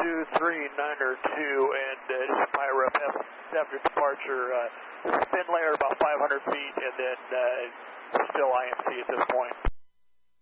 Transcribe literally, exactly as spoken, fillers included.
two three niner two, and uh, this is Pyro F after departure. Uh, spin layer about five hundred feet, and then uh, still I M C at this point.